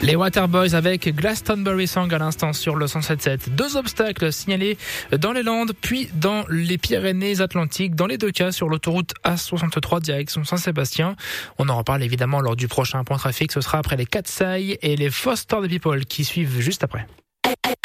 Les Waterboys avec Glastonbury Song à l'instant sur le 107.7. 2 obstacles signalés dans les Landes puis dans les Pyrénées-Atlantiques, dans les 2 cas sur l'autoroute A63 direction Saint-Sébastien. On en reparle évidemment lors du prochain point trafic, ce sera après les Catsailles et les Foster the People qui suivent juste après.